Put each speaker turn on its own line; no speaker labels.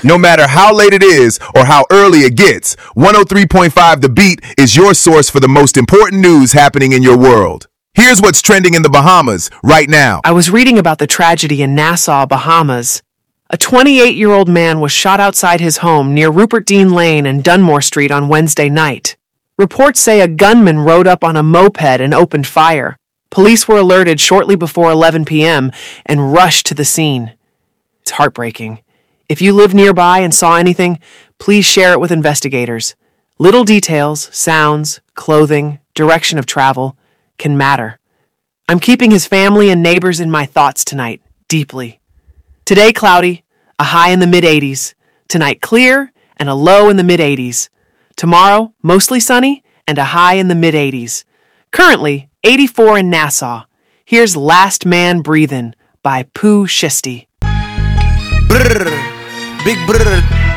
No matter how late it is or how early it gets, 103.5 The Beat is your source for the most important news happening in your world. Here's what's trending in the Bahamas right now.
I was reading about the tragedy in Nassau, Bahamas. A 28-year-old man was shot outside his home near Rupert Dean Lane and Dunmore Street on Wednesday night. Reports say a gunman rode up on a moped and opened fire. Police were alerted shortly before 11 p.m. and rushed to the scene. It's heartbreaking. If you live nearby and saw anything, please share it with investigators. Little details, sounds, clothing, direction of travel can matter. I'm keeping his family and neighbors in my thoughts tonight, deeply. Today cloudy, a high in the mid-80s. Tonight clear and a low in the mid-80s. Tomorrow mostly sunny and a high in the mid-80s. Currently 84 in Nassau. Here's Last Man Breathin' by Pooh Shiesty.
Brr, big brr.